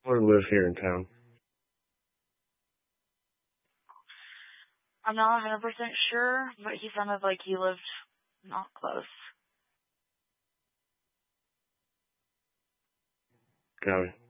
or live here in town? I'm not 100% sure, but he sounded like he lived not close. Got it.